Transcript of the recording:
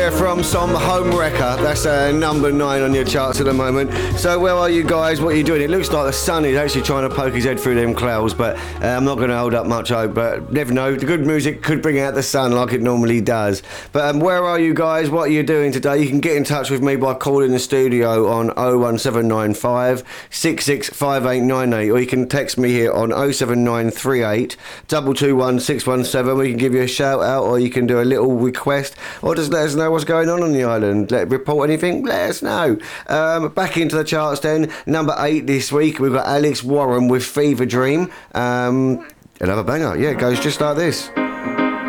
there from Som Homewrecker. That's number 9 on your charts at the moment. So where are you guys? What are you doing? It looks like the sun is actually trying to poke his head through them clouds, but I'm not going to hold up much hope. But never know. The good music could bring out the sun like it normally does. But where are you guys? What are you doing today? You can get in touch with me by calling the studio on 01795 665898, or you can text me here on 07938 221 617. We can give you a shout out, or you can do a little request, or just let us know what's going on the island. Report anything, let us know. Back into the charts then. Number 8 this week, we've got Alex Warren with Fever Dream. Another banger. Yeah, it goes just like this.